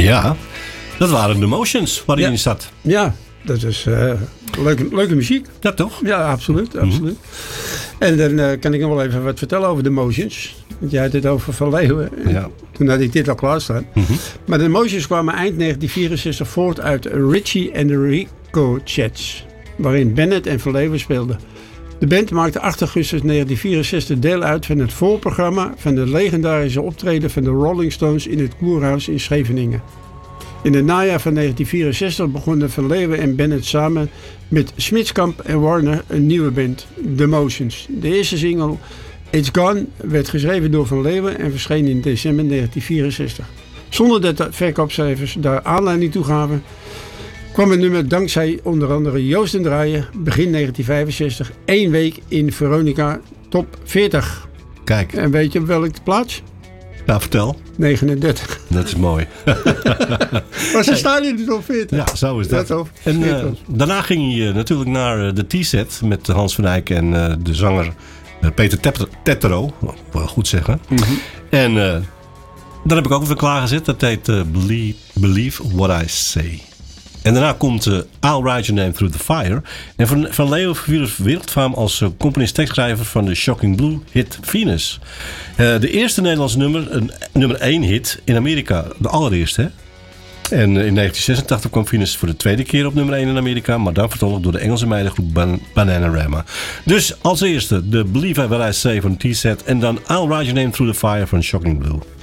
Ja, dat waren de Motions waarin je zat. Ja, dat is leuke muziek. Ja, toch? Ja, absoluut. absoluut. En dan kan ik nog wel even wat vertellen over de Motions. Want jij had het over Van Leeuwen. Ja. Toen had ik dit al klaarstaan. Maar de Motions kwamen eind 1964 voort uit Richie and the Ricochets, waarin Bennett en Van Leeuwen speelden. De band maakte 8 augustus 1964 deel uit van het voorprogramma van de legendarische optreden van de Rolling Stones in het Kurhaus in Scheveningen. In het najaar van 1964 begonnen Van Leeuwen en Bennett samen met Smitskamp en Warner een nieuwe band, The Motions. De eerste single, It's Gone, werd geschreven door Van Leeuwen en verscheen in december 1964. Zonder dat de verkoopcijfers daar aanleiding toe gaven, kwam het nummer dankzij onder andere Joost en Draaien begin 1965 1 week in Veronica Top 40. Kijk. En weet je op welke plaats? Nou, vertel. 39. Dat is mooi. Maar ze staan in de top 40. Ja, zo is dat. En daarna ging hij natuurlijk naar de T-set met Hans van Eyck en de zanger Peter Tettero. Goed zeggen. En daar heb ik ook even klaargezet. Dat heet Believe What I Say. En daarna komt I'll Write Your Name Through the Fire. En Van Leeuwen verwierf wereldfaam als componist-tekstschrijver van de Shocking Blue hit Venus. De eerste Nederlandse nummer 1 hit in Amerika. De allereerste, hè? En in 1986 kwam Venus voor de tweede keer op nummer 1 in Amerika. Maar dan vertolkt door de Engelse meidengroep Bananarama. Dus als eerste de Believe What I Say van T-set. En dan I'll Write Your Name Through the Fire van Shocking Blue.